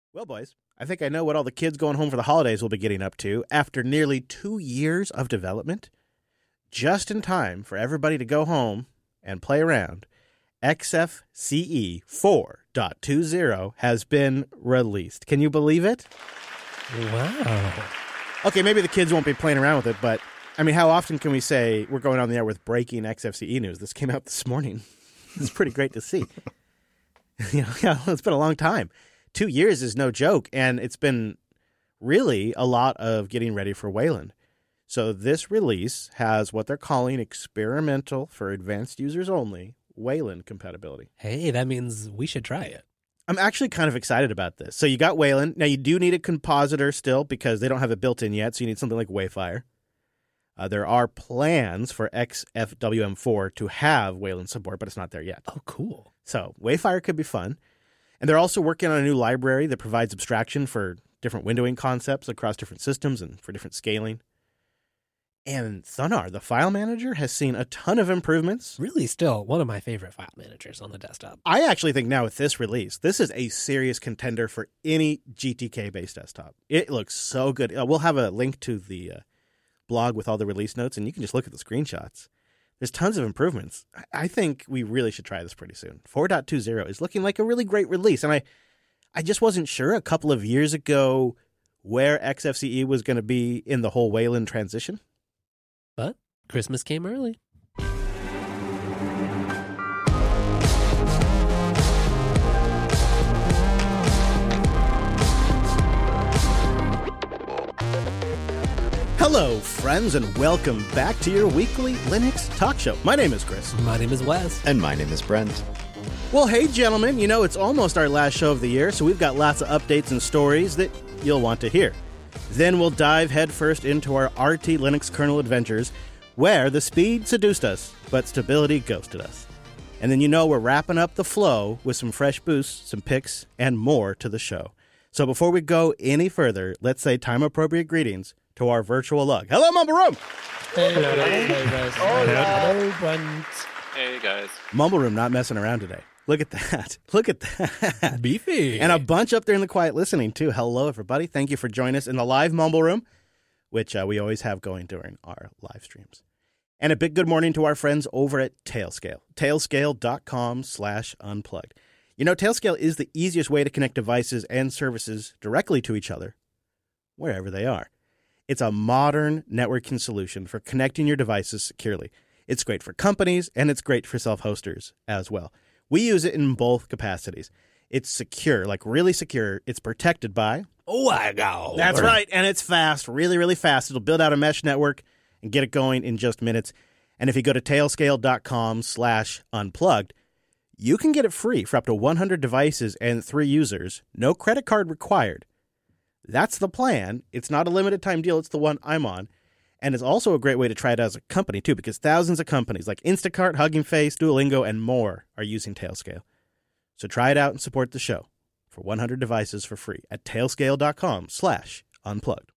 Well, boys, I think I know what all the kids going home for the holidays will be getting up to after nearly 2 years of development. Just in time for everybody to go home and play around, XFCE 4.20 has been released. Can you believe it? Wow. Okay, maybe the kids won't be playing around with it, but I mean, how often can we say we're going on the air with breaking XFCE news? This came out this morning. It's pretty great to see. It's been a long time. 2 years is no joke, and it's been really a lot of getting ready for Wayland. So this release has what they're calling experimental for advanced users only Wayland compatibility. Hey, that means we should try it. I'm actually kind of excited about this. So you got Wayland. Now you do need a compositor still because they don't have it built in yet, so you need something like Wayfire. There are plans for XFWM4 to have Wayland support, but it's not there yet. Oh, cool. So Wayfire could be fun. And they're also working on a new library that provides abstraction for different windowing concepts across different systems and for different scaling. And Thunar, the file manager, has seen a ton of improvements. Really still one of my favorite file managers on the desktop. I actually think now with this release, this is a serious contender for any GTK-based desktop. It looks so good. We'll have a link to the blog with all the release notes, and you can just look at the screenshots. There's tons of improvements. I think we really should try this pretty soon. 4.20 is looking like a really great release, and I just wasn't sure a couple of years ago where XFCE was going to be in the whole Wayland transition. But Christmas came early. Hello, friends, and welcome back to your weekly Linux talk show. My name is Chris. My name is Wes. And my name is Brent. Well, hey, gentlemen, it's almost our last show of the year, so we've got lots of updates and stories that you'll want to hear. Then we'll dive headfirst into our RT Linux kernel adventures, where the speed seduced us, but stability ghosted us. And then we're wrapping up the flow with some fresh boosts, some picks, and more to the show. So before we go any further, let's say time-appropriate greetings to our virtual lug. Hello, Mumble Room! Hey, guys. Hello, Brent. Hey, guys. Mumble Room not messing around today. Look at that. Look at that. Beefy. And a bunch up there in the quiet listening, too. Hello, everybody. Thank you for joining us in the live Mumble Room, which we always have going during our live streams. And a big good morning to our friends over at Tailscale. Tailscale.com/unplugged. Tailscale is the easiest way to connect devices and services directly to each other, wherever they are. It's a modern networking solution for connecting your devices securely. It's great for companies, and it's great for self-hosters as well. We use it in both capacities. It's secure, like really secure. It's protected by WiGo. That's right, and it's fast, really, really fast. It'll build out a mesh network and get it going in just minutes. And if you go to tailscale.com/unplugged, you can get it free for up to 100 devices and 3 users. No credit card required. That's the plan. It's not a limited time deal. It's the one I'm on. And it's also a great way to try it as a company, too, because thousands of companies like Instacart, Hugging Face, Duolingo, and more are using Tailscale. So try it out and support the show for 100 devices for free at tailscale.com/unplugged.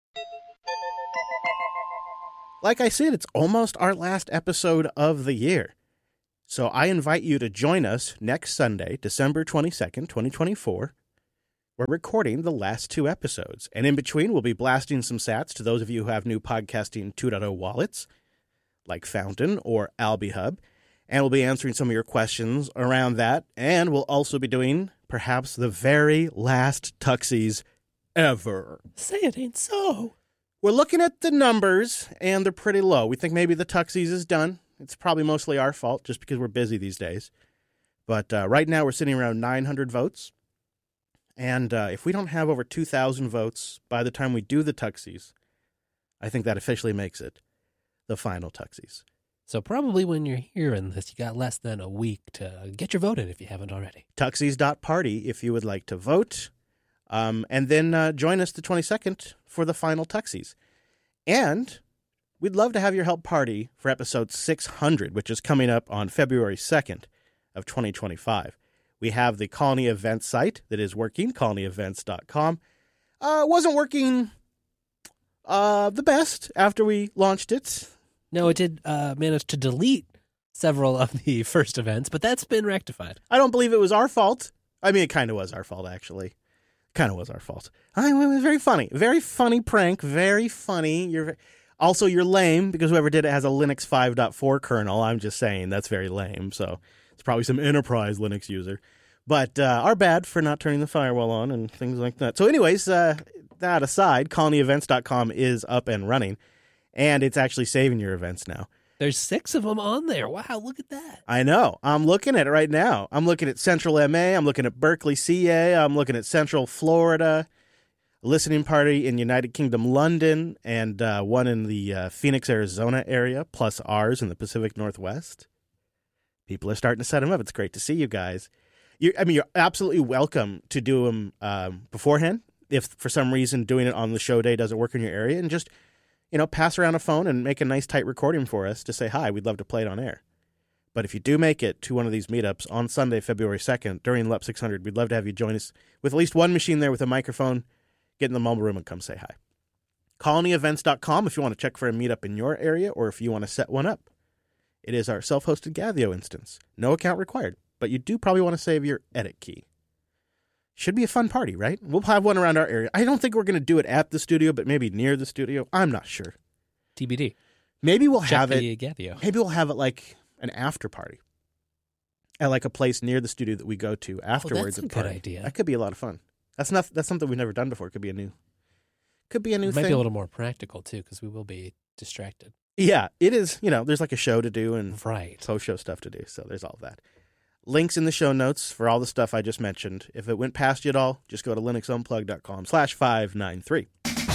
Like I said, it's almost our last episode of the year. So I invite you to join us next Sunday, December 22nd, 2024. We're recording the last 2 episodes, and in between we'll be blasting some sats to those of you who have new Podcasting 2.0 wallets, like Fountain or AlbiHub, and we'll be answering some of your questions around that, and we'll also be doing perhaps the very last Tuxies ever. Say it ain't so. We're looking at the numbers, and they're pretty low. We think maybe the Tuxies is done. It's probably mostly our fault, just because we're busy these days. But right now we're sitting around 900 votes. And if we don't have over 2,000 votes by the time we do the Tuxies, I think that officially makes it the final Tuxies. So probably when you're hearing this, you got less than a week to get your vote in if you haven't already. Tuxies.party if you would like to vote. And then join us the 22nd for the final Tuxies. And we'd love to have your help party for episode 600, which is coming up on February 2nd of 2025. We have the Colony Events site that is working, colonyevents.com. Wasn't working the best after we launched it. No, it did manage to delete several of the first events, but that's been rectified. I don't believe it was our fault. I mean, it kind of was our fault, actually. Kind of was our fault. It was very funny prank, very funny. You're lame because whoever did it has a Linux 5.4 kernel. I'm just saying that's very lame. So it's probably some enterprise Linux user. But our bad for not turning the firewall on and things like that. So anyways, that aside, colonyevents.com is up and running, and it's actually saving your events now. There's 6 of them on there. Wow, look at that. I know. I'm looking at it right now. I'm looking at Central MA. I'm looking at Berkeley, CA. I'm looking at Central Florida, a listening party in United Kingdom, London, and one in the Phoenix, Arizona area, plus ours in the Pacific Northwest. People are starting to set them up. It's great to see you guys. You're absolutely welcome to do them beforehand. If for some reason doing it on the show day doesn't work in your area, and just pass around a phone and make a nice tight recording for us to say hi. We'd love to play it on air. But if you do make it to one of these meetups on Sunday, February 2nd, during LUP 600, we'd love to have you join us with at least one machine there with a microphone. Get in the mobile room and come say hi. Colonyevents.com if you want to check for a meetup in your area or if you want to set one up. It is our self-hosted Gathio instance. No account required, but you do probably want to save your edit key. Should be a fun party, right? We'll have one around our area. I don't think we're going to do it at the studio, but maybe near the studio. I'm not sure. TBD. Maybe we'll Check have it. Gathio. Maybe we'll have it like an after party at like a place near the studio that we go to afterwards. That's a good idea. That could be a lot of fun. That's something we've never done before. It could be a new It thing. might be a little more practical too, because we will be distracted. Yeah, it is. There's like a show to do and Right. post-show stuff to do. So there's all that. Links in the show notes for all the stuff I just mentioned. If it went past you at all, just go to linuxunplug.com/593.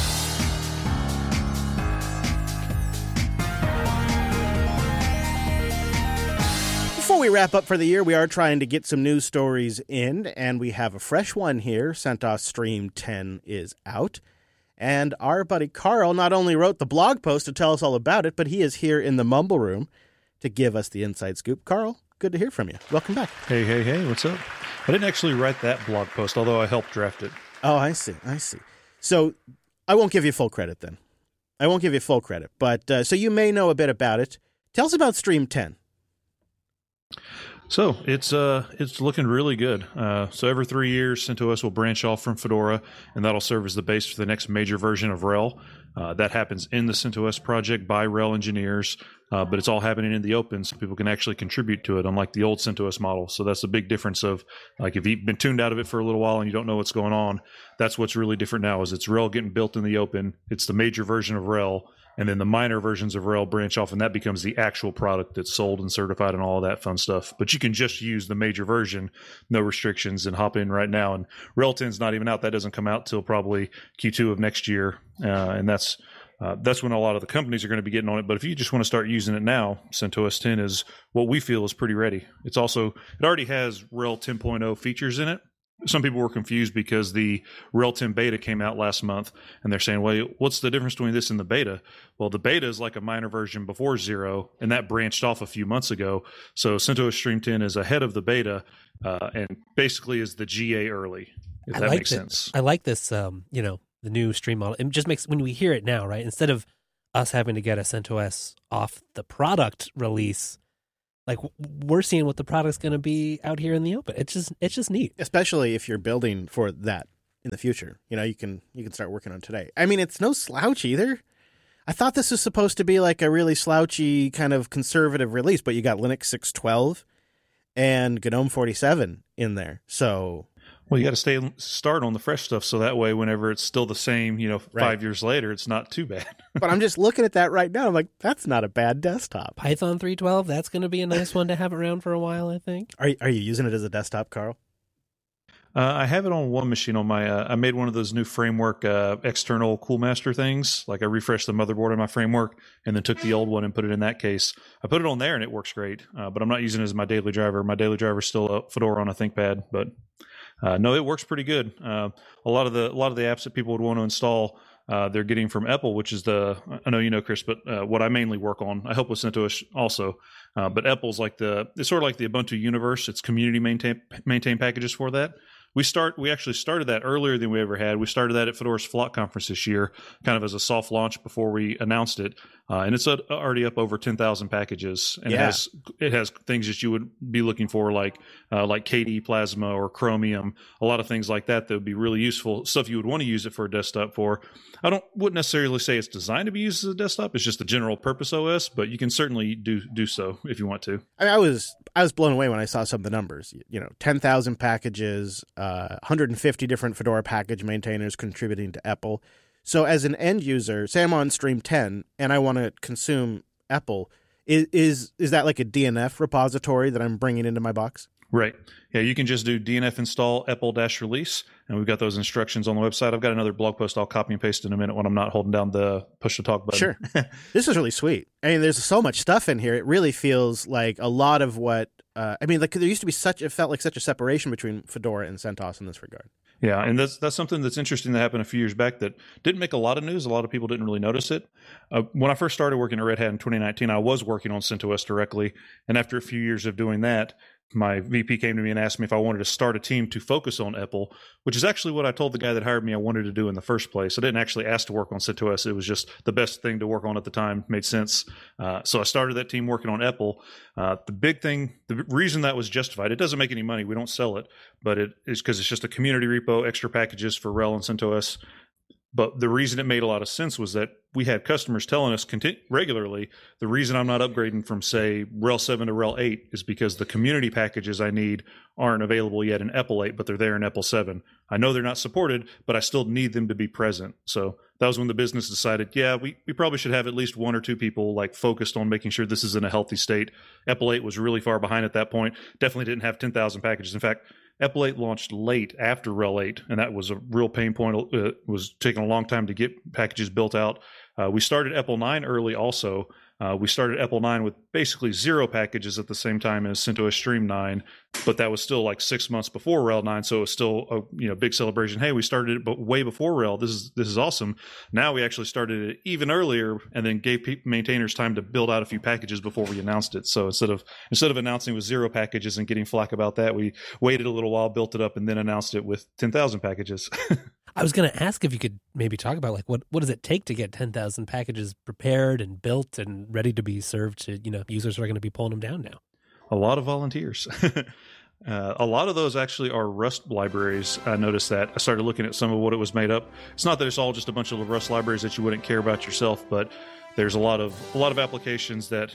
Before we wrap up for the year, we are trying to get some news stories in, and we have a fresh one here. CentOS Stream 10 is out. And our buddy Carl not only wrote the blog post to tell us all about it, but he is here in the Mumble Room to give us the inside scoop. Carl, good to hear from you. Welcome back. Hey, what's up? I didn't actually write that blog post, although I helped draft it. Oh, I see. So I won't give you full credit then. But so you may know a bit about it. Tell us about Stream 10. So it's looking really good. So every 3 years, CentOS will branch off from Fedora, and that'll serve as the base for the next major version of RHEL. That happens in the CentOS project by RHEL engineers, but it's all happening in the open, so people can actually contribute to it, unlike the old CentOS model. So that's the big difference of, like, if you've been tuned out of it for a little while and you don't know what's going on, that's what's really different now, is it's RHEL getting built in the open. It's the major version of RHEL, and then the minor versions of RHEL branch off, and that becomes the actual product that's sold and certified and all of that fun stuff. But you can just use the major version, no restrictions, and hop in right now. And RHEL 10's not even out. That doesn't come out till probably Q2 of next year, and that's when a lot of the companies are going to be getting on it. But if you just want to start using it now, CentOS 10 is what we feel is pretty ready. It already has RHEL 10.0 features in it. Some people were confused because the RHEL 10 beta came out last month, and they're saying, well, what's the difference between this and the beta? Well, the beta is like a minor version before 0, and that branched off a few months ago. So CentOS Stream 10 is ahead of the beta and basically is the GA early, if that makes sense. I like this, the new stream model. It just makes, when we hear it now, right, instead of us having to get a CentOS off the product release, like, we're seeing what the product's going to be out here in the open. It's just neat. Especially if you're building for that in the future. You can start working on today. I mean, it's no slouch either. I thought this was supposed to be like a really slouchy kind of conservative release, but you got Linux 6.12 and GNOME 47 in there. So, well, you got to start on the fresh stuff, so that way whenever it's still the same, 5 years later, it's not too bad. But I'm just looking at that right now. I'm like, that's not a bad desktop. Python 3.12, that's going to be a nice one to have around for a while, I think. Are you using it as a desktop, Carl? I have it on one machine on my. I made one of those new framework external CoolMaster things. Like, I refreshed the motherboard in my framework and then took the old one and put it in that case. I put it on there and it works great, but I'm not using it as my daily driver. My daily driver is still a Fedora on a ThinkPad, but no, it works pretty good. A lot of the apps that people would want to install, they're getting from EPEL, which is I know Chris, but what I mainly work on. I help with CentOS also, but EPEL's it's sort of like the Ubuntu universe. It's community maintained packages for that. We actually started that earlier than we ever had. We started that at Fedora's Flock Conference this year, kind of as a soft launch before we announced it. And it's already up over 10,000 packages, and it has things that you would be looking for, like KDE Plasma or Chromium, a lot of things like that would be really useful, stuff you would want to use it for a desktop for. Wouldn't necessarily say it's designed to be used as a desktop. It's just a general purpose OS, but you can certainly do so if you want to. I mean, I was blown away when I saw some of the numbers. 10,000 packages, 150 different Fedora package maintainers contributing to EPEL. So as an end user, say I'm on Stream 10 and I want to consume EPEL, is that like a DNF repository that I'm bringing into my box? Right. Yeah, you can just do DNF install EPEL-release, and we've got those instructions on the website. I've got another blog post I'll copy and paste in a minute when I'm not holding down the push-to-talk button. Sure. This is really sweet. I mean, there's so much stuff in here. It really feels like a lot of what there used to be it felt like such a separation between Fedora and CentOS in this regard. Yeah, and that's something that's interesting that happened a few years back that didn't make a lot of news. A lot of people didn't really notice it. When I first started working at Red Hat in 2019, I was working on CentOS directly, and after a few years of doing that, my VP came to me and asked me if I wanted to start a team to focus on EPEL, which is actually what I told the guy that hired me I wanted to do in the first place. I didn't actually ask to work on CentOS. It was just the best thing to work on at the time. Made sense. So I started that team working on EPEL. The reason that was justified, it doesn't make any money. We don't sell it, but it is because it's just a community repo, extra packages for RHEL and CentOS. But the reason it made a lot of sense was that we had customers telling us regularly, the reason I'm not upgrading from, say, RHEL 7 to RHEL 8 is because the community packages I need aren't available yet in EPEL 8, but they're there in EPEL 7. I know they're not supported, but I still need them to be present. So that was when the business decided, we probably should have at least one or two people focused on making sure this is in a healthy state. EPEL 8 was really far behind at that point. Definitely didn't have 10,000 packages. In fact, EPEL 8 launched late after RHEL 8, and that was a real pain point. It was taking a long time to get packages built out. We started EPEL 9 early also. We started EPEL 9 with basically 0 packages at the same time as CentOS Stream 9, but that was still 6 months before RHEL 9, so it was still a big celebration. Hey, we started it but way before RHEL. This is awesome. Now we actually started it even earlier and then gave maintainers time to build out a few packages before we announced it. So instead of announcing with 0 packages and getting flack about that, we waited a little while, built it up, and then announced it with 10,000 packages. I was going to ask if you could maybe talk about what does it take to get 10,000 packages prepared and built and ready to be served to users who are going to be pulling them down now. A lot of volunteers. A lot of those actually are Rust libraries. I noticed that. I started looking at some of what it was made up. It's not that it's all just a bunch of Rust libraries that you wouldn't care about yourself, but there's a lot of applications that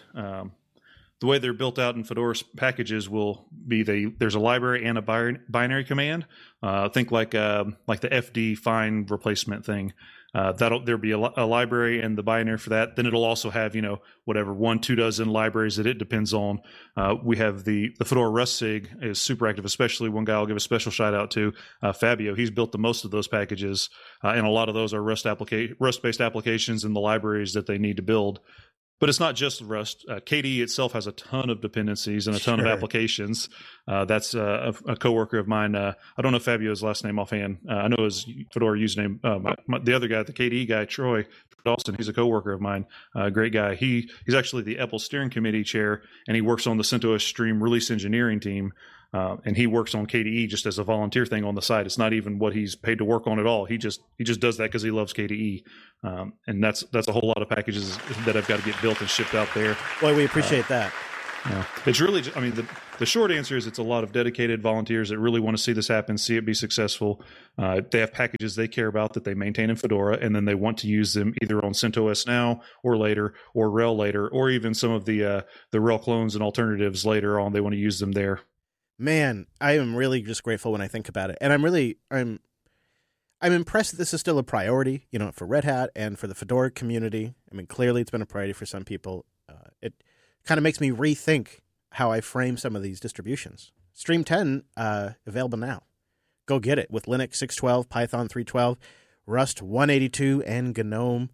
the way they're built out in Fedora's packages will be there's a library and a binary command. Think like the FD find replacement thing. There'll be a library and the binary for that. Then it'll also have, 1-2 dozen libraries that it depends on. We have the Fedora Rust SIG is super active, especially one guy I'll give a special shout out to, Fabio. He's built the most of those packages, and a lot of those are Rust-based applications and the libraries that they need to build. But it's not just Rust. KDE itself has a ton of dependencies and a ton of applications. That's a coworker of mine. I don't know Fabio's last name offhand. I know his Fedora username. The other guy, the KDE guy, Troy Dawson, he's a coworker of mine. Great guy. He's actually the EPEL steering committee chair, and he works on the CentOS Stream release engineering team. And he works on KDE just as a volunteer thing on the side. It's not even what he's paid to work on at all. He just does that because he loves KDE, and that's a whole lot of packages that have got to get built and shipped out there. Boy, we appreciate that. Yeah, it's really. The short answer is it's a lot of dedicated volunteers that really want to see this happen, see it be successful. They have packages they care about that they maintain in Fedora, and then they want to use them either on CentOS now or later, or RHEL later, or even some of the RHEL clones and alternatives later on. They want to use them there. Man, I am really just grateful when I think about it. And I'm impressed that this is still a priority, for Red Hat and for the Fedora community. I mean, clearly it's been a priority for some people. It kind of makes me rethink how I frame some of these distributions. Stream 10, available now. Go get it with Linux 6.12, Python 3.12, Rust 182, and GNOME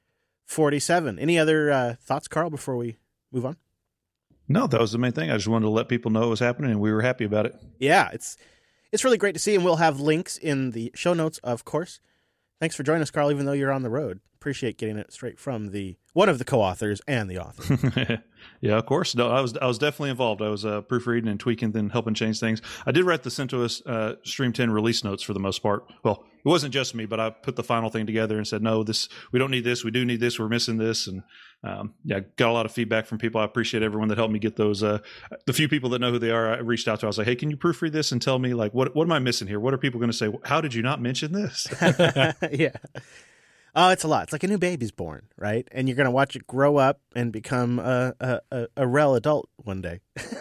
47. Any other thoughts, Carl, before we move on? No, that was the main thing. I just wanted to let people know it was happening, and we were happy about it. Yeah, it's really great to see, and we'll have links in the show notes, of course. Thanks for joining us, Carl, even though you're on the road. Appreciate getting it straight from the one of the co-authors and the author. Yeah, of course. No, I was definitely involved. I was proofreading and tweaking, then helping change things. I did write the CentOS Stream 10 release notes for the most part. Well, it wasn't just me, but I put the final thing together and said, no, we don't need this. We do need this. We're missing this. And yeah, got a lot of feedback from people. I appreciate everyone that helped me get those. The few people that know who they are, I reached out to. I was like, hey, can you proofread this and tell me, like, what am I missing here? What are people going to say? How did you not mention this? Yeah. Oh, it's a lot. It's like a new baby's born, right? And you're going to watch it grow up and become a RHEL adult one day.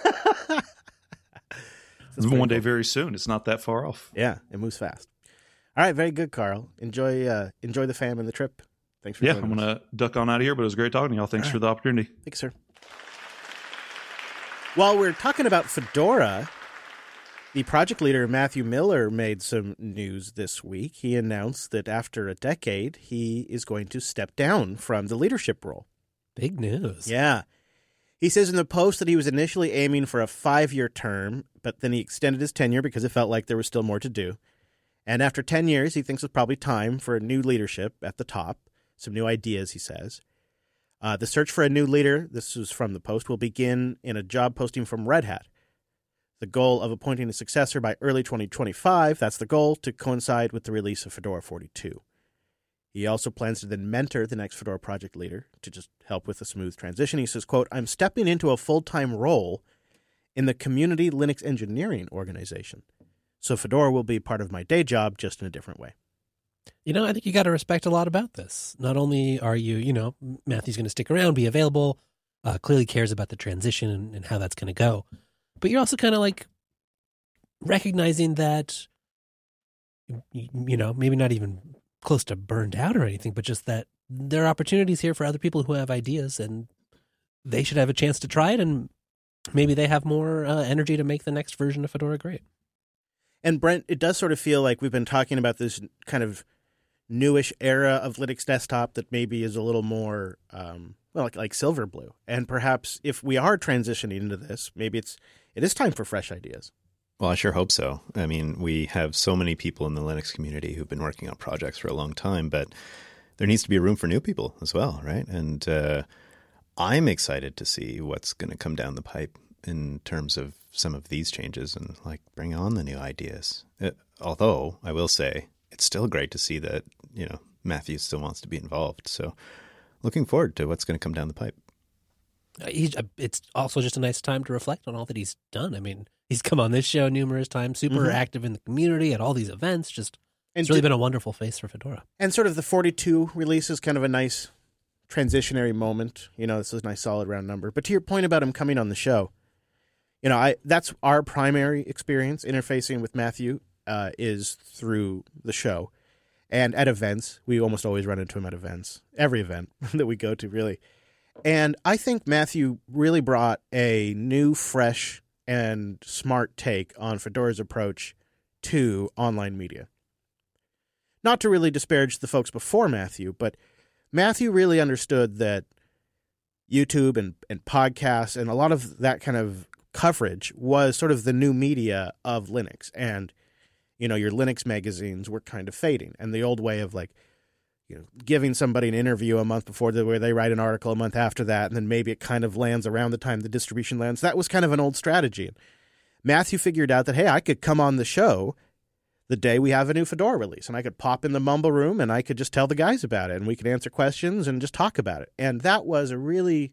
One day very soon. It's not that far off. Yeah, it moves fast. All right, very good, Carl. Enjoy the fam and the trip. Thanks for joining I'm going us. to duck on out of here, but it was great talking to y'all. Thanks for the opportunity. Thanks, sir. While we're talking about Fedora, the project leader, Matthew Miller, made some news this week. He announced that after a decade, he is going to step down from the leadership role. Big news. Yeah. He says in the post that he was initially aiming for a 5-year term, but then he extended his tenure because it felt like there was still more to do. And after 10 years, he thinks it's probably time for a new leadership at the top. Some new ideas, he says. The search for a new leader, this is from the post, will begin in a job posting from Red Hat. The goal of appointing a successor by early 2025, that's the goal, to coincide with the release of Fedora 42. He also plans to then mentor the next Fedora project leader to just help with a smooth transition. He says, quote, I'm stepping into a full-time role in the Community Linux Engineering Organization. So Fedora will be part of my day job, just in a different way. You know, I think you got to respect a lot about this. Not only are you, Matthew's going to stick around, be available, clearly cares about the transition and how that's going to go. But you're also kind of like recognizing that, maybe not even close to burned out or anything, but just that there are opportunities here for other people who have ideas and they should have a chance to try it. And maybe they have more energy to make the next version of Fedora great. And Brent, it does sort of feel like we've been talking about this kind of newish era of Linux desktop that maybe is a little more, like Silverblue. And perhaps if we are transitioning into this, maybe it is time for fresh ideas. Well, I sure hope so. I mean, we have so many people in the Linux community who've been working on projects for a long time, but there needs to be room for new people as well, right? And I'm excited to see what's going to come down the pipe in terms of some of these changes and like bring on the new ideas. Although I will say it's still great to see that, Matthew still wants to be involved. So looking forward to what's going to come down the pipe. It's also just a nice time to reflect on all that he's done. I mean, he's come on this show numerous times, super active in the community at all these events. It's really been a wonderful face for Fedora. And sort of the 42 release is kind of a nice transitionary moment. This is a nice solid round number. But to your point about him coming on the show, that's our primary experience interfacing with Matthew is through the show. And at events, we almost always run into him at events, every event that we go to, really. And I think Matthew really brought a new, fresh, and smart take on Fedora's approach to online media. Not to really disparage the folks before Matthew, but Matthew really understood that YouTube and podcasts and a lot of that kind of coverage was sort of the new media of Linux. And, your Linux magazines were kind of fading. And the old way of giving somebody an interview a month before where they write an article a month after that, and then maybe it kind of lands around the time the distribution lands. That was kind of an old strategy. And Matthew figured out that, hey, I could come on the show the day we have a new Fedora release, and I could pop in the Mumble room, and I could just tell the guys about it, and we could answer questions and just talk about it. And that was a real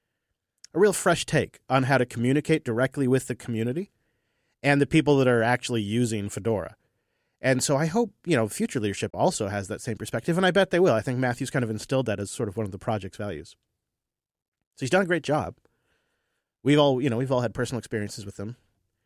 fresh take on how to communicate directly with the community and the people that are actually using Fedora. And so I hope, future leadership also has that same perspective, and I bet they will. I think Matthew's kind of instilled that as sort of one of the project's values. So he's done a great job. We've all had personal experiences with him.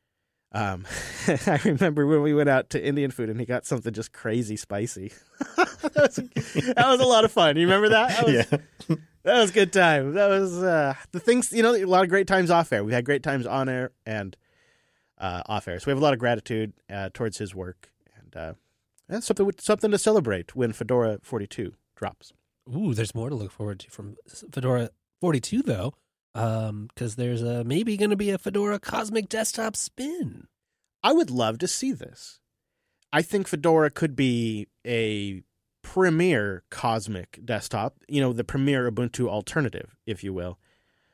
I remember when we went out to Indian food and he got something just crazy spicy. that was a lot of fun. You remember that? That was a good time. That was the things, a lot of great times off air. We had great times on air and off air. So we have a lot of gratitude towards his work. And that's something to celebrate when Fedora 42 drops. Ooh, there's more to look forward to from Fedora 42, though, because there's maybe going to be a Fedora Cosmic Desktop spin. I would love to see this. I think Fedora could be a premier Cosmic desktop, the premier Ubuntu alternative, if you will.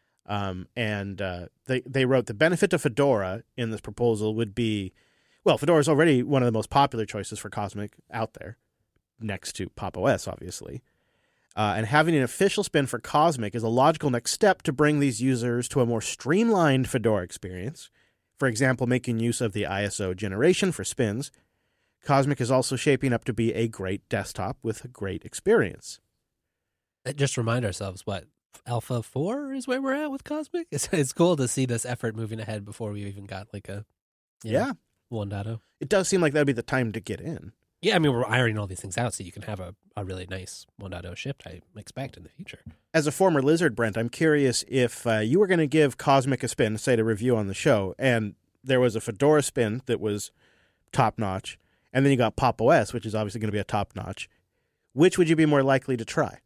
They wrote the benefit to Fedora in this proposal would be, well, Fedora is already one of the most popular choices for Cosmic out there, next to Pop! OS, obviously. And having an official spin for Cosmic is a logical next step to bring these users to a more streamlined Fedora experience. For example, making use of the ISO generation for spins. Cosmic is also shaping up to be a great desktop with a great experience. Just remind ourselves, Alpha 4 is where we're at with Cosmic? It's cool to see this effort moving ahead before we even got like a 1.0. It does seem like that would be the time to get in. Yeah, I mean, we're ironing all these things out so you can have a really nice 1.0 shift, I expect, in the future. As a former Lizard, Brent, I'm curious if you were going to give Cosmic a spin, say to review on the show, and there was a Fedora spin that was top-notch, and then you got Pop! OS, which is obviously going to be a top-notch. Which would you be more likely to try?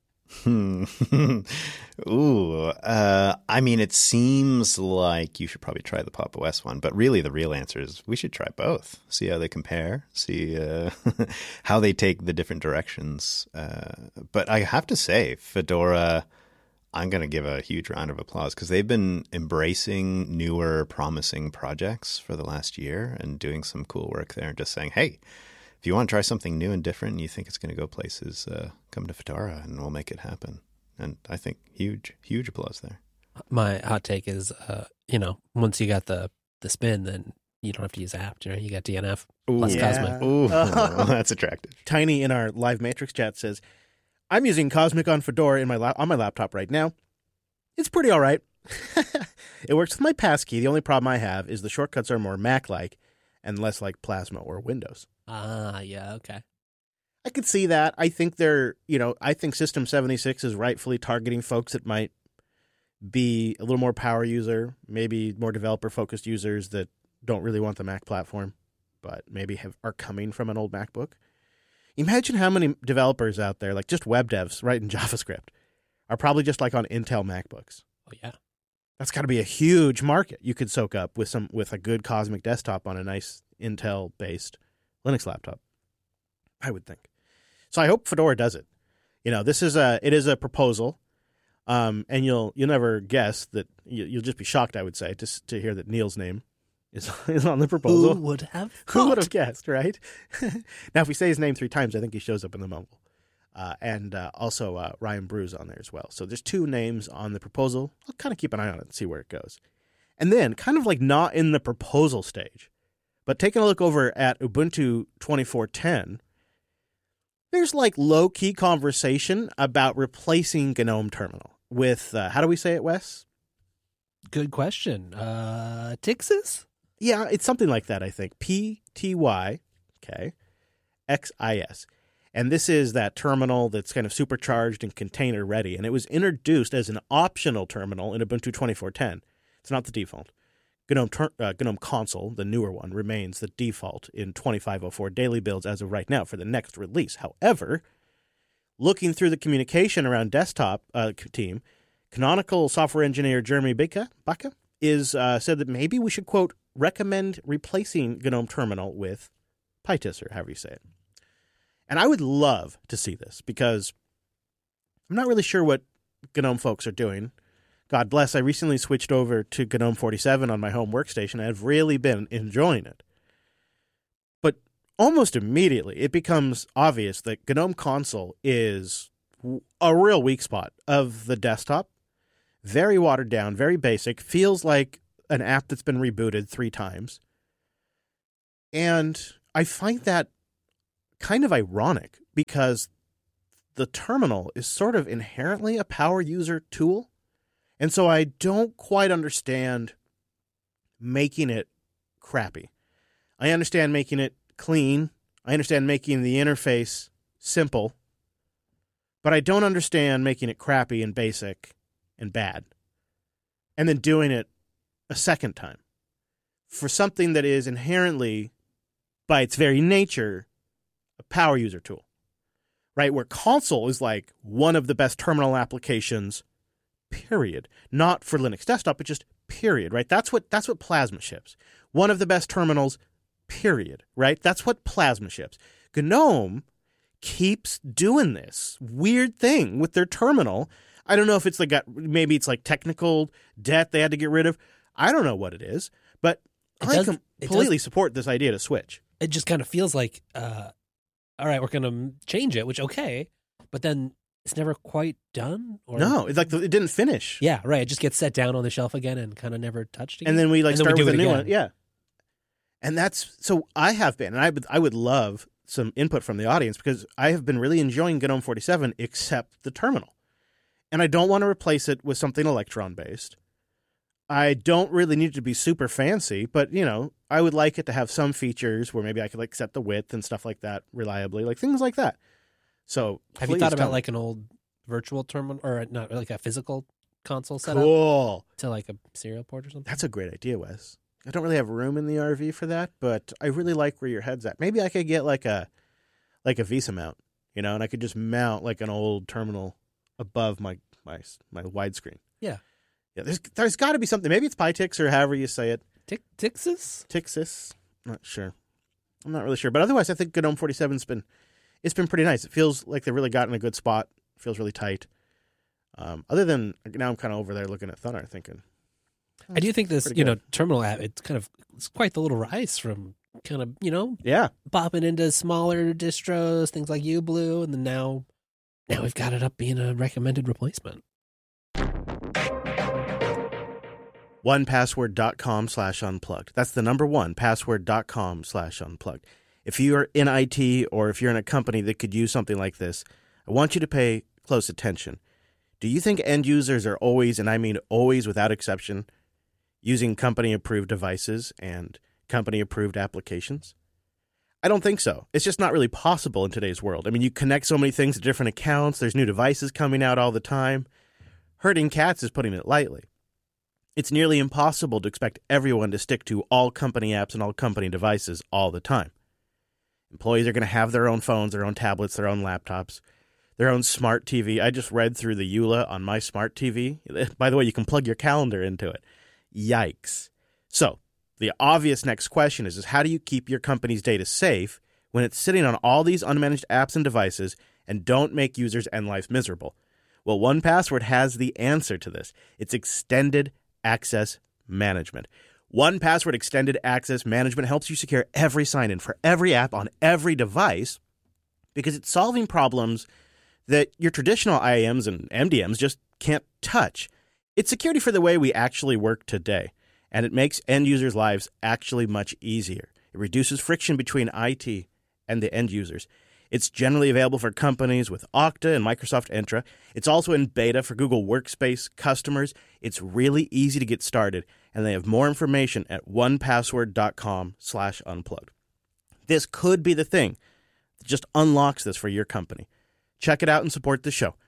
I mean, it seems like you should probably try the Pop! OS one, but really the real answer is we should try both. See how they compare, see how they take the different directions. But I have to say, Fedora, I'm going to give a huge round of applause because they've been embracing newer, promising projects for the last year and doing some cool work there and just saying, hey, if you want to try something new and different and you think it's going to go places, come to Fedora and we'll make it happen. And I think huge applause there. My hot take is, once you got the spin, then you don't have to use apt. You got DNF plus Cosmic. Ooh, that's attractive. Tiny in our live Matrix chat says, I'm using Cosmic on Fedora on my laptop right now. It's pretty all right. It works with my passkey. The only problem I have is the shortcuts are more Mac-like and less like Plasma or Windows. Yeah, okay. I could see that. I think I think System 76 is rightfully targeting folks that might be a little more power user, maybe more developer-focused users that don't really want the Mac platform, but maybe are coming from an old MacBook. Imagine how many developers out there, like just web devs writing JavaScript, are probably just like on Intel MacBooks. Oh, yeah. That's got to be a huge market you could soak up with a good Cosmic desktop on a nice Intel-based Linux laptop, I would think. So I hope Fedora does it. It is a proposal, and you'll never guess that you'll just be shocked, I would say, to hear that Neil's name is on the proposal. Who would have thought? Who would have guessed, right? Now, if we say his name 3 times, I think he shows up in the mumble. And also Ryan Brew's on there as well. So there's 2 names on the proposal. I'll kind of keep an eye on it and see where it goes. And then, kind of like not in the proposal stage, but taking a look over at Ubuntu 24.10, there's like low-key conversation about replacing GNOME Terminal with, how do we say it, Wes? Good question. Tixis? Yeah, it's something like that, I think. PTY, okay, XIS. And this is that terminal that's kind of supercharged and container ready. And it was introduced as an optional terminal in Ubuntu 24.10. It's not the default. GNOME Console, the newer one, remains the default in 2504 daily builds as of right now for the next release. However, looking through the communication around desktop team, Canonical software engineer Jeremy Baca said that maybe we should, quote, recommend replacing GNOME Terminal with PyTis, or however you say it. And I would love to see this because I'm not really sure what GNOME folks are doing. God bless, I recently switched over to GNOME 47 on my home workstation. I've really been enjoying it. But almost immediately, it becomes obvious that GNOME Console is a real weak spot of the desktop. Very watered down, very basic, feels like an app that's been rebooted 3 times. And I find that kind of ironic because the terminal is sort of inherently a power user tool. And so I don't quite understand making it crappy. I understand making it clean. I understand making the interface simple. But I don't understand making it crappy and basic and bad. And then doing it a second time for something that is inherently, by its very nature, a power user tool. Right? Where console is like one of the best terminal applications, period. Not for Linux desktop, but just period, right? That's what Plasma ships. One of the best terminals, period, right? That's what Plasma ships. GNOME keeps doing this weird thing with their terminal. I don't know if it's maybe it's like technical debt they had to get rid of. I don't know what it is, but I completely support this idea to switch. It just kind of feels like, all right, we're going to change it, which, okay, but then it's never quite done? Or... No, it's like it didn't finish. Yeah, right. It just gets set down on the shelf again and kind of never touched again. And then we start with a new one. Yeah. And so I have been, and I would love some input from the audience because I have been really enjoying GNOME 47 except the terminal. And I don't want to replace it with something Electron-based. I don't really need it to be super fancy, but, I would like it to have some features where maybe I could set the width and stuff like that reliably, like things like that. So have you thought about an old virtual terminal or not like a physical console setup? Cool. To like a serial port or something? That's a great idea, Wes. I don't really have room in the RV for that, but I really like where your head's at. Maybe I could get like a Visa mount, and I could just mount like an old terminal above my widescreen. Yeah. Yeah, there's got to be something. Maybe it's Pytix or however you say it. Tixis? Tixis. Not sure. I'm not really sure. But otherwise, I think GNOME 47's been pretty nice. It feels like they've really gotten a good spot. It feels really tight. Other than now I'm kind of over there looking at Thunar thinking. I do think this, terminal app, it's quite the little rise from kind of, popping into smaller distros, things like UBlue, and then now we've got it up being a recommended replacement. 1password.com/unplugged. That's the number 1, password.com/unplugged. If you are in IT or if you're in a company that could use something like this, I want you to pay close attention. Do you think end users are always, and I mean always without exception, using company-approved devices and company-approved applications? I don't think so. It's just not really possible in today's world. I mean, you connect so many things to different accounts. There's new devices coming out all the time. Herding cats is putting it lightly. It's nearly impossible to expect everyone to stick to all company apps and all company devices all the time. Employees are going to have their own phones, their own tablets, their own laptops, their own smart TV. I just read through the EULA on my smart TV. By the way, you can plug your calendar into it. Yikes. So, the obvious next question is how do you keep your company's data safe when it's sitting on all these unmanaged apps and devices and don't make users' end life miserable? Well, 1Password has the answer to this. It's Extended Access Management. 1Password Extended Access Management helps you secure every sign-in for every app on every device because it's solving problems that your traditional IAMs and MDMs just can't touch. It's security for the way we actually work today, and it makes end users' lives actually much easier. It reduces friction between IT and the end users. It's generally available for companies with Okta and Microsoft Entra. It's also in beta for Google Workspace customers. It's really easy to get started, and they have more information at 1password.com/unplugged. This could be the thing that just unlocks this for your company. Check it out and support the show.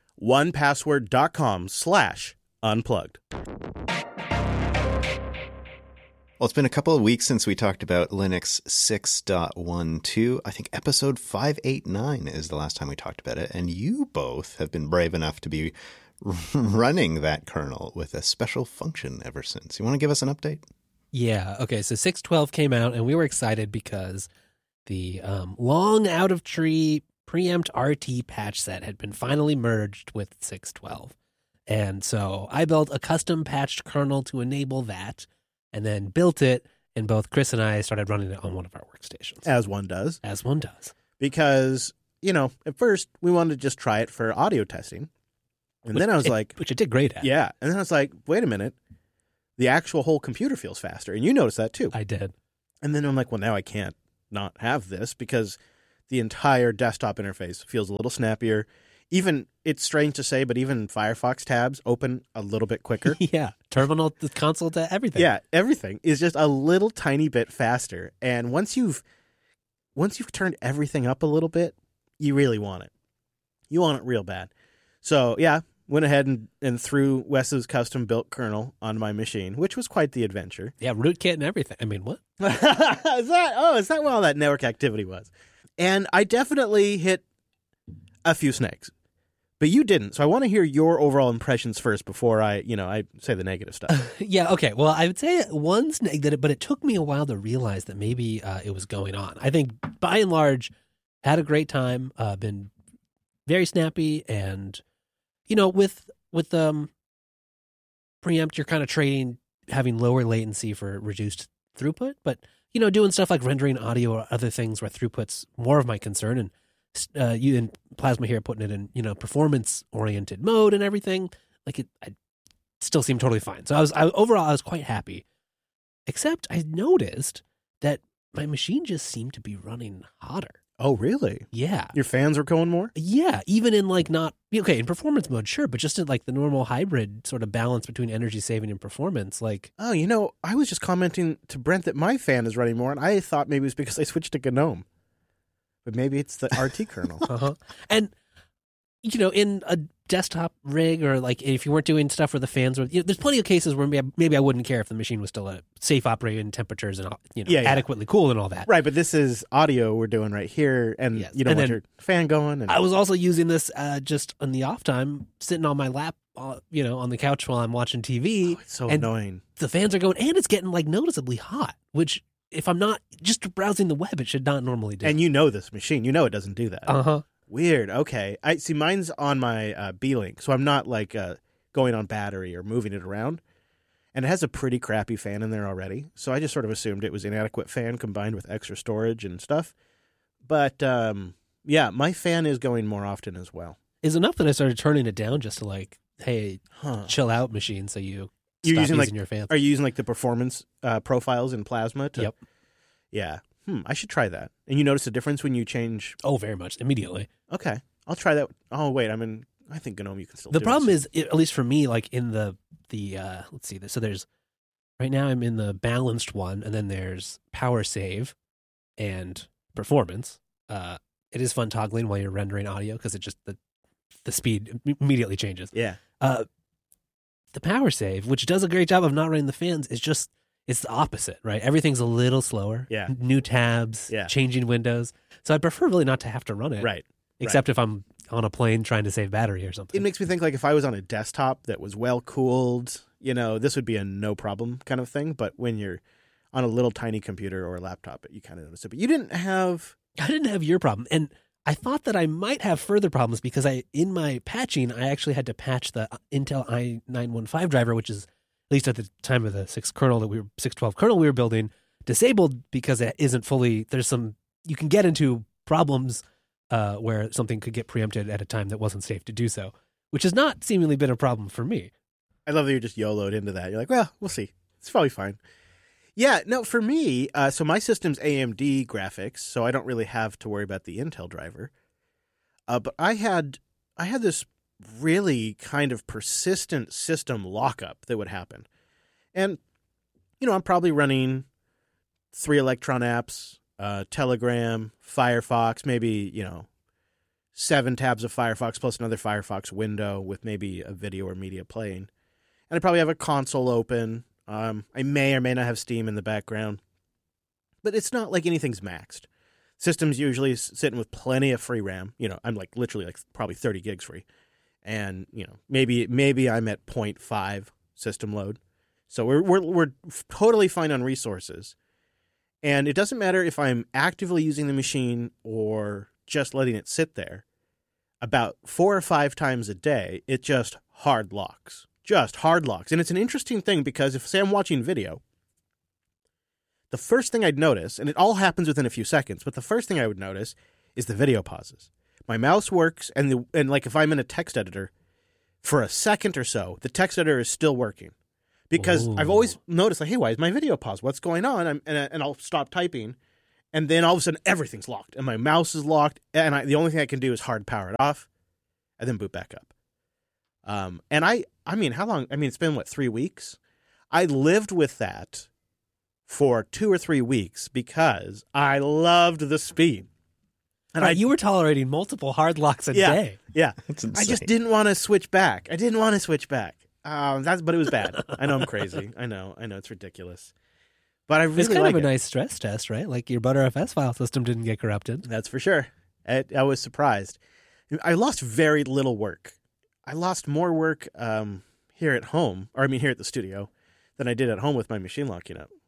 1password.com/unplugged. Well, it's been a couple of weeks since we talked about Linux 6.12. I think episode 589 is the last time we talked about it. And you both have been brave enough to be running that kernel with a special function ever since. You want to give us an update? Yeah. Okay. So 6.12 came out, and we were excited because the long out of tree preempt RT patch set had been finally merged with 6.12. And so I built a custom patched kernel to enable that, and then built it, and both Chris and I started running it on one of our workstations. As one does. As one does. Because, at first we wanted to just try it for audio testing. And then I was like... Which it did great at. Yeah. And then I was like, wait a minute. The actual whole computer feels faster. And you noticed that too. I did. And then I'm like, well, now I can't not have this because the entire desktop interface feels a little snappier. Even, it's strange to say, but even Firefox tabs open a little bit quicker. Yeah. Terminal, the console to everything. Yeah. Everything is just a little tiny bit faster. And once you've turned everything up a little bit, you really want it. You want it real bad. So, yeah, went ahead and threw Wes's custom-built kernel on my machine, which was quite the adventure. Yeah, rootkit and everything. I mean, what? Is that what all that network activity was? And I definitely hit a few snags. But you didn't, so I want to hear your overall impressions first before I say the negative stuff. Yeah, okay. Well, I would say one snag but it took me a while to realize that maybe it was going on. I think, by and large, Had a great time. Been very snappy, and with Preempt, you're kind of trading having lower latency for reduced throughput, but doing stuff like rendering audio or other things where throughput's more of my concern, and you in Plasma here putting it in performance oriented mode and everything, like I still seemed totally fine. So overall I was quite happy, except I noticed that my machine just seemed to be running hotter. Oh, really? Yeah. Your fans are going more? Yeah, even in in performance mode, sure, but just in like the normal hybrid sort of balance between energy saving and performance, like. Oh, I was just commenting to Brent that my fan is running more, and I thought maybe it was because I switched to GNOME. But maybe it's the RT kernel. Uh-huh. And, in a desktop rig, or like if you weren't doing stuff where the fans were, there's plenty of cases where maybe I wouldn't care if the machine was still at safe operating temperatures and adequately cool and all that. Right, but this is audio we're doing right here, and Yes. you don't And want then your fan going. And I was also using this just on the off time, sitting on my lap, on the couch while I'm watching TV. it's so and annoying. The fans are going, and it's getting like noticeably hot, which if I'm not just browsing the web, it should not normally do. And this machine, it doesn't do that. Uh-huh. Weird. Okay. I see mine's on my B-Link, so I'm not like going on battery or moving it around. And it has a pretty crappy fan in there already. So I just sort of assumed it was inadequate fan combined with extra storage and stuff. But yeah, my fan is going more often as well. It's enough that I started turning it down just to like, hey, chill out machine, so you're using your fans. Are you using like the performance profiles in Plasma? Yep. Yeah. I should try that. And you notice a difference when you change? Oh, very much. Immediately. Okay. I'll try that. Oh, wait. I think GNOME you can still The do problem this. is, at least for me, like in the let's see this. So there's, right now I'm in the balanced one, and then there's power save and performance. It is fun toggling while you're rendering audio because it just, the speed immediately changes. Yeah. The power save, which does a great job of not running the fans, is just, it's the opposite, right? Everything's a little slower. Yeah. New tabs, changing windows. So I'd prefer really not to have to run it. Right. Except if I'm on a plane trying to save battery or something. It makes me think like if I was on a desktop that was well cooled, this would be a no problem kind of thing. But when you're on a little tiny computer or a laptop, you kind of notice it. But I didn't have your problem. And I thought that I might have further problems because in my patching, I actually had to patch the Intel i915 driver, which is, at least at the time of the 612 kernel we were building, disabled because it isn't fully, you can get into problems where something could get preempted at a time that wasn't safe to do so, which has not seemingly been a problem for me. I love that you're just YOLO'd into that. You're like, well, we'll see. It's probably fine. Yeah, no, for me, so my system's AMD graphics, so I don't really have to worry about the Intel driver. But I had this really kind of persistent system lockup that would happen. And, I'm probably running 3 Electron apps, Telegram, Firefox, maybe, 7 tabs of Firefox plus another Firefox window with maybe a video or media playing. And I probably have a console open. I may or may not have Steam in the background. But it's not like anything's maxed. System's usually sitting with plenty of free RAM. I'm like literally like probably 30 gigs free. And, maybe I'm at 0.5 system load. So we're totally fine on resources. And it doesn't matter if I'm actively using the machine or just letting it sit there. About 4 or 5 times a day, it just hard locks. Just hard locks. And it's an interesting thing because if, say, I'm watching video, the first thing I'd notice, and it all happens within a few seconds, but the first thing I would notice is the video pauses. My mouse works, and like if I'm in a text editor, for a second or so, the text editor is still working. Because I've always noticed, like, hey, why is my video paused? What's going on? And I'll stop typing, and then all of a sudden everything's locked, and my mouse is locked, and the only thing I can do is hard power it off, and then boot back up. And I mean, how long? I mean, it's been, 3 weeks? I lived with that for 2 or 3 weeks because I loved the speed. And you were tolerating multiple hard locks a day. Yeah. That's insane. I just didn't want to switch back. But it was bad. I know I'm crazy. I know it's ridiculous. But I really it's kind like of a nice stress test, right? Like your ButterFS file system didn't get corrupted. That's for sure. I was surprised. I lost very little work. I lost more work here at home, here at the studio, than I did at home with my machine locking up.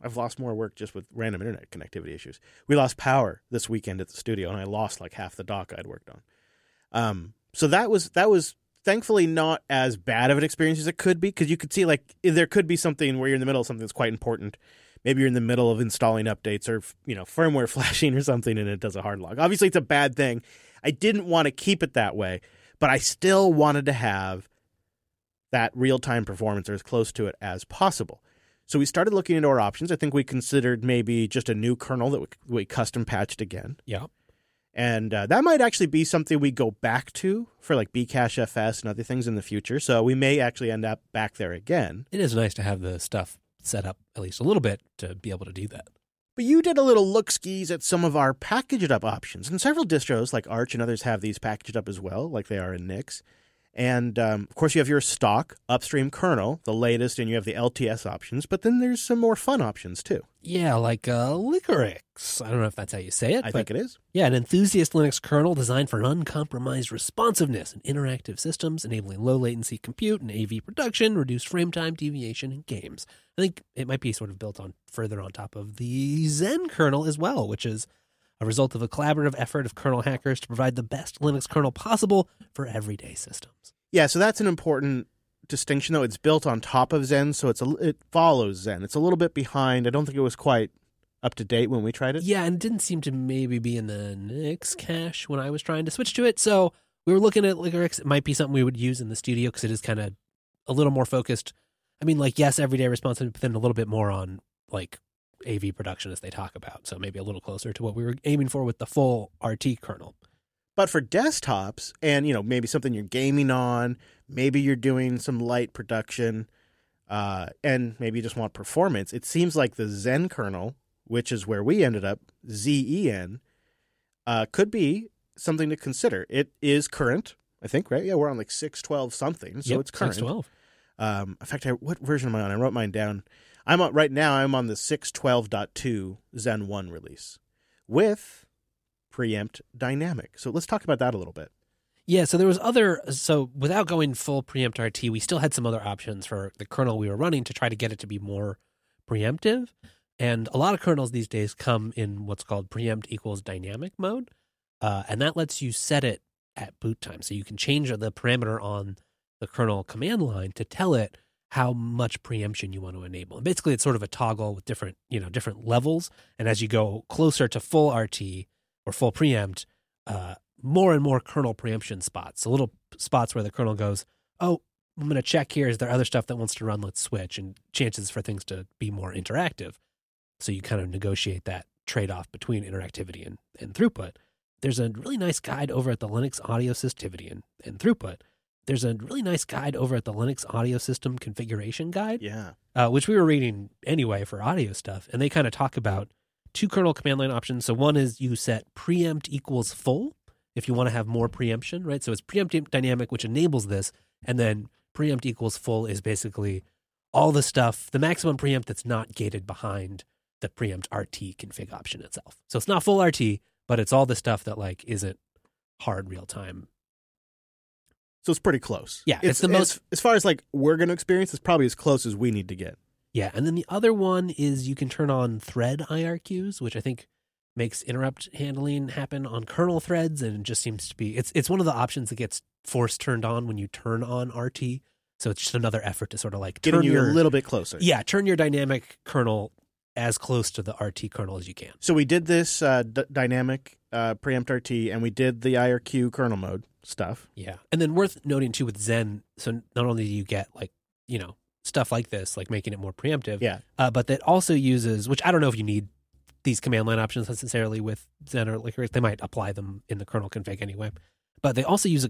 I've lost more work just with random internet connectivity issues. We lost power this weekend at the studio, and I lost like half the dock I'd worked on. So that was thankfully not as bad of an experience as it could be, because you could see like there could be something where you're in the middle of something that's quite important. Maybe you're in the middle of installing updates or firmware flashing or something, and it does a hard log. Obviously, it's a bad thing. I didn't want to keep it that way, but I still wanted to have that real-time performance or as close to it as possible. So we started looking into our options. I think we considered maybe just a new kernel that we custom patched again. Yeah. And that might actually be something we go back to for like Bcache FS and other things in the future. So we may actually end up back there again. It is nice to have the stuff set up at least a little bit to be able to do that. But you did a little look-skis at some of our packaged up options. And several distros like Arch and others have these packaged up as well, like they are in Nix. And, of course, you have your stock upstream kernel, the latest, and you have the LTS options. But then there's some more fun options, too. Yeah, like Liquorix. I don't know if that's how you say it. I think it is. Yeah, an enthusiast Linux kernel designed for uncompromised responsiveness in interactive systems, enabling low-latency compute and AV production, reduced frame time deviation in games. I think it might be sort of built on further on top of the Zen kernel as well, which is a result of a collaborative effort of kernel hackers to provide the best Linux kernel possible for everyday systems. Yeah, so that's an important distinction, though. It's built on top of Zen, so it follows Zen. It's a little bit behind. I don't think it was quite up to date when we tried it. Yeah, and it didn't seem to maybe be in the Nix cache when I was trying to switch to it. So we were looking at Liquorix. It might be something we would use in the studio because it is kind of a little more focused. I mean, like, yes, everyday responsiveness, but then a little bit more on, like, AV production as they talk about. So maybe a little closer to what we were aiming for with the full RT kernel. But for desktops and, maybe something you're gaming on, maybe you're doing some light production, and maybe you just want performance, it seems like the Zen kernel, which is where we ended up, Zen, could be something to consider. It is current, I think, right? Yeah, we're on like 6.12 something, so it's current. 6.12. In fact, what version am I on? I wrote mine down. I'm on the 6.12.2 Zen 1 release with Preempt Dynamic. So let's talk about that a little bit. Yeah, so there was so without going full Preempt RT, we still had some other options for the kernel we were running to try to get it to be more preemptive. And a lot of kernels these days come in what's called preempt equals dynamic mode. And that lets you set it at boot time. So you can change the parameter on the kernel command line to tell it how much preemption you want to enable. And basically, it's sort of a toggle with different levels. And as you go closer to full RT or full preempt, more and more kernel preemption spots. So little spots where the kernel goes, oh, I'm going to check here. Is there other stuff that wants to run? Let's switch. And chances for things to be more interactive. So you kind of negotiate that trade-off between interactivity and throughput. There's a really nice guide over at the Linux Audio Systivity and Throughput. There's a really nice guide over at the Linux Audio System Configuration Guide, which we were reading anyway for audio stuff. And they kind of talk about two kernel command line options. So one is you set preempt equals full if you want to have more preemption, right? So it's preempt dynamic, which enables this. And then preempt equals full is basically all the stuff, the maximum preempt that's not gated behind the preempt RT config option itself. So it's not full RT, but it's all the stuff that like isn't hard real time. So it's pretty close. Yeah, it's the most as far as like we're going to experience, it's probably as close as we need to get. Yeah, and then the other one is you can turn on thread IRQs, which I think makes interrupt handling happen on kernel threads, and it just seems to be it's one of the options that gets force turned on when you turn on RT. So it's just another effort to sort of like getting you a little bit closer. Yeah, turn your dynamic kernel as close to the RT kernel as you can. So we did this dynamic preempt RT, and we did the IRQ kernel mode stuff. Yeah. And then worth noting too with Zen, so not only do you get like, stuff like this, like making it more preemptive, but that also uses, which I don't know if you need these command line options necessarily with Zen or Liquorix. They might apply them in the kernel config anyway. But they also use